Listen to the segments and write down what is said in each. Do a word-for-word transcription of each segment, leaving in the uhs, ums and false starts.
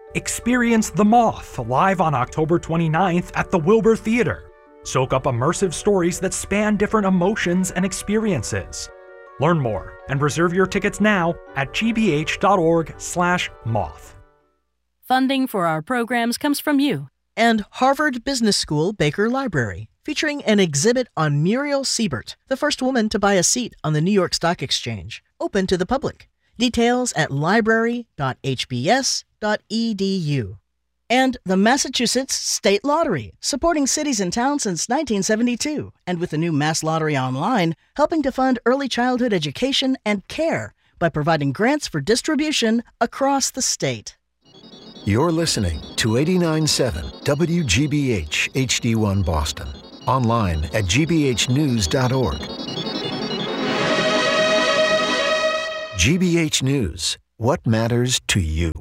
Experience The Moth live on October twenty-ninth at the Wilbur Theater. Soak up immersive stories that span different emotions and experiences. Learn more and reserve your tickets now at gbh.org slash moth. Funding for our programs comes from you. And Harvard Business School Baker Library, featuring an exhibit on Muriel Siebert, the first woman to buy a seat on the New York Stock Exchange, open to the public. Details at library dot h b s dot e d u. And the Massachusetts State Lottery, supporting cities and towns since nineteen seventy-two, and with the new Mass Lottery Online, helping to fund early childhood education and care by providing grants for distribution across the state. You're listening to eighty-nine point seven W G B H H D one Boston. Online at g b h news dot org. G B H News. What matters to you?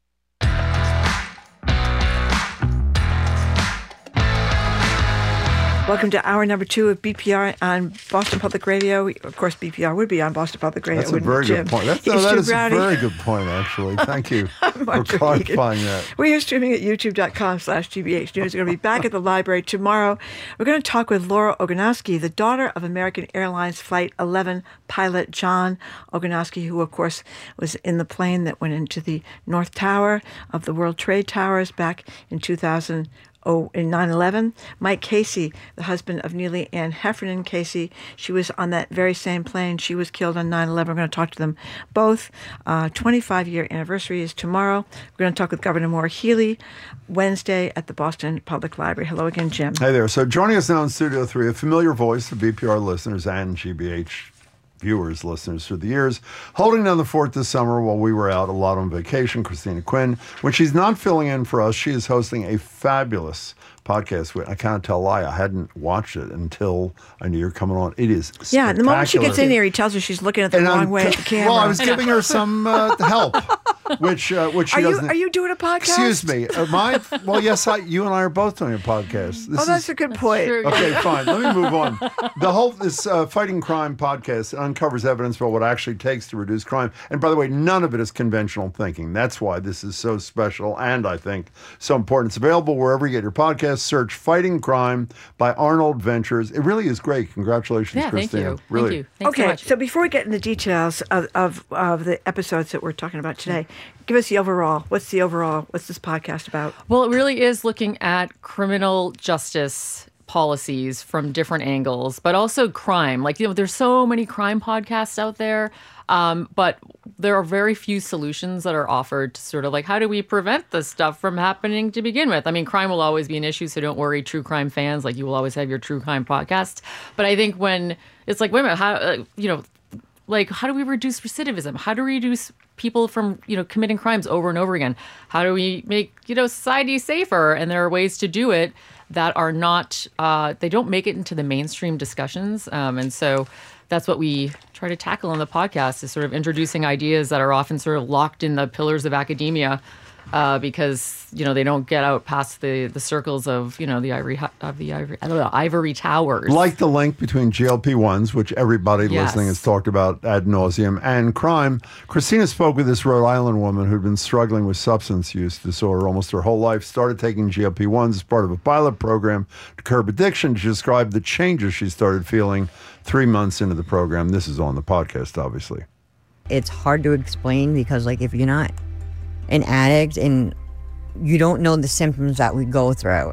Welcome to hour number two of B P R on Boston Public Radio. Of course, B P R would be on Boston Public Radio. That's a very good point. That's, no, that is a very good point, actually. Thank you for clarifying that. We are streaming at youtube.com slash GBH News. We're going to be back at the library tomorrow. We're going to talk with Laura Ogonowski, the daughter of American Airlines Flight eleven pilot John Ogonowski, who, of course, was in the plane that went into the North Tower of the World Trade Towers back in two thousand. Oh, in nine eleven, Mike Casey, the husband of Neely Ann Heffernan Casey, she was on that very same plane. She was killed on nine eleven. We're going to talk to them both. Uh, twenty-five-year anniversary is tomorrow. We're going to talk with Governor Maura Healey Wednesday at the Boston Public Library. Hello again, Jim. Hey there. So joining us now in Studio three, a familiar voice of B P R listeners and G B H viewers, listeners through the years, holding down the fort this summer while we were out a lot on vacation, Christina Quinn. When she's not filling in for us, she is hosting a fabulous podcast. I can't tell a lie. I hadn't watched it until I knew you're coming on. It is Yeah, the moment she gets in here, he tells her she's looking at the and wrong I'm, way at the camera. Well, I was giving her some uh, help, which uh, which she are you, doesn't. Are you doing a podcast? Excuse me. Uh, my, well, yes, I, you and I are both doing a podcast. This oh, that's is, a good point. Okay, fine. Let me move on. The whole this uh, Fighting Crime podcast uncovers evidence about what it actually takes to reduce crime. And by the way, none of it is conventional thinking. That's why this is so special and I think so important. It's available wherever you get your podcasts. Search Fighting Crime by Arnold Ventures. It really is great. Congratulations, yeah, Christina. Thank you. Really. Thank you. Thanks okay, so much. So before we get into the details of, of, of the episodes that we're talking about today, give us the overall. What's the overall? What's this podcast about? Well, it really is looking at criminal justice policies from different angles, but also crime. Like, you know, there's so many crime podcasts out there, um, but there are very few solutions that are offered to sort of like, how do we prevent this stuff from happening to begin with? I mean, crime will always be an issue, so don't worry, true crime fans. Like, you will always have your true crime podcast. But I think when it's like, wait a minute, how, uh, you know, like, how do we reduce recidivism? How do we reduce people from, you know, committing crimes over and over again? How do we make, you know, society safer? And there are ways to do it that are not, uh, they don't make it into the mainstream discussions. Um, and so that's what we try to tackle on the podcast, is sort of introducing ideas that are often sort of locked in the pillars of academia uh, because, you know, they don't get out past the, the circles of, you know, the ivory, of the ivory, I don't know, ivory towers. Like the link between G L P ones, which everybody Yes. listening has talked about ad nauseum, and crime. Christina spoke with this Rhode Island woman who'd been struggling with substance use disorder almost her whole life, started taking G L P ones as part of a pilot program to curb addiction. She described the changes she started feeling three months into the program. This is on the podcast, obviously. It's hard to explain because, like, if you're not an addict and you don't know the symptoms that we go through,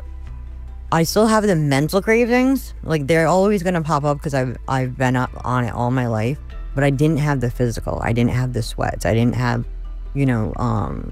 I still have the mental cravings. Like, they're always going to pop up because I've, I've been up on it all my life. But I didn't have the physical. I didn't have the sweats. I didn't have, you know, um,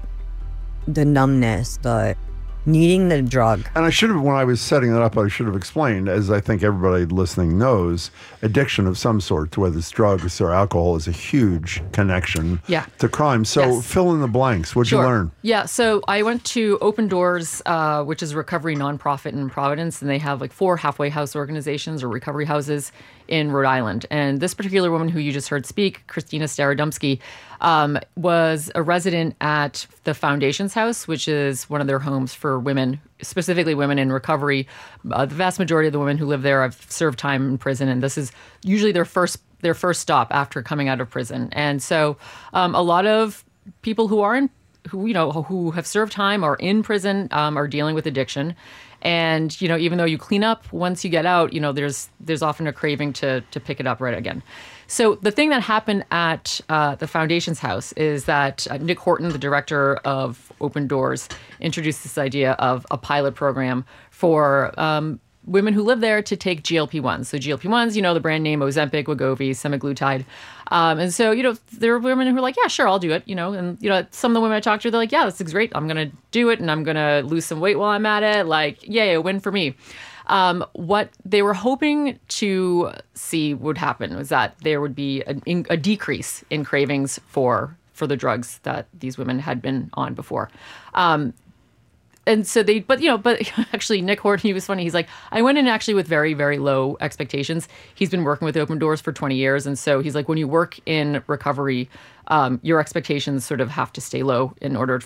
the numbness, the needing the drug. And I should have, when I was setting it up, I should have explained, as I think everybody listening knows, addiction of some sort, whether it's drugs or alcohol, is a huge connection Yeah. to crime. So Yes. fill in the blanks. What'd Sure. you learn? Yeah, so I went to Open Doors, uh, which is a recovery nonprofit in Providence, and they have like four halfway house organizations or recovery houses in Rhode Island. And this particular woman who you just heard speak, Christina Starodumsky, um, was a resident at the Foundations House, which is one of their homes for women, specifically women in recovery. Uh, the vast majority of the women who live there have served time in prison, and this is usually their first their first stop after coming out of prison. And so um, a lot of people who are in who, you know, who have served time or in prison um, are dealing with addiction. And, you know, even though you clean up once you get out, you know, there's there's often a craving to to pick it up right again. So the thing that happened at uh, the Foundation's house is that uh, Nick Horton, the director of Open Doors, introduced this idea of a pilot program for um, women who live there to take G L P ones. So G L P ones, you know, the brand name Ozempic, Wegovy, semaglutide. Um, and so, you know, there are women who are like, yeah, sure, I'll do it. You know, and, you know, some of the women I talked to, they're like, yeah, this is great. I'm going to do it and I'm going to lose some weight while I'm at it. Like, yay, a win for me. Um, what they were hoping to see would happen was that there would be a, a decrease in cravings for for the drugs that these women had been on before. Um, And so they, but, you know, but actually Nick Horton, he was funny. He's like, I went in actually with very, very low expectations. He's been working with Open Doors for twenty years. And so he's like, when you work in recovery, um, your expectations sort of have to stay low in order